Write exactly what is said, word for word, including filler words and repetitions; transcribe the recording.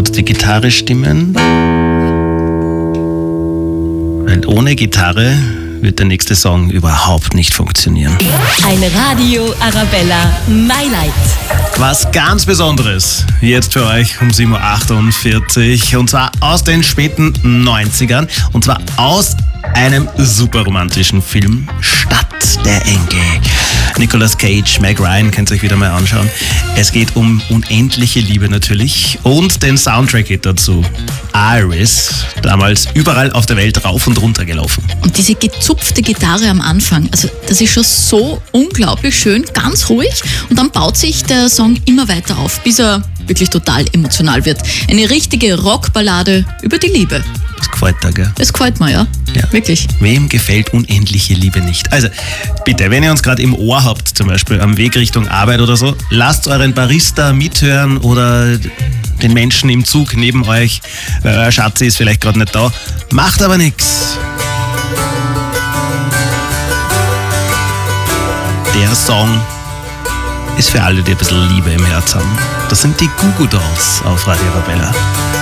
kurz die Gitarre stimmen. Weil ohne Gitarre wird der nächste Song überhaupt nicht funktionieren. Ein Radio Arabella My Light. Was ganz Besonderes jetzt für euch um sieben Uhr achtundvierzig und zwar aus den späten neunzigern und zwar aus einem super romantischen Film, Stadt der Engel. Nicolas Cage, Meg Ryan, könnt ihr euch wieder mal anschauen. Es geht um unendliche Liebe natürlich und den Soundtrack geht dazu. Iris, damals überall auf der Welt rauf und runter gelaufen. Und diese gezupfte Gitarre am Anfang, also das ist schon so unglaublich schön, ganz ruhig und dann baut sich der Song immer weiter auf, bis er wirklich total emotional wird. Eine richtige Rockballade über die Liebe. Das gefällt dir, gell? Das gefällt mir, ja. Ja. Wirklich. Wem gefällt unendliche Liebe nicht? Also bitte, wenn ihr uns gerade im Ohr habt, zum Beispiel am Weg Richtung Arbeit oder so, lasst euren Barista mithören oder den Menschen im Zug neben euch, weil euer Schatzi ist vielleicht gerade nicht da. Macht aber nichts. Der Song ist für alle, die ein bisschen Liebe im Herz haben. Das sind die Goo Goo Dolls auf Radio Arabella.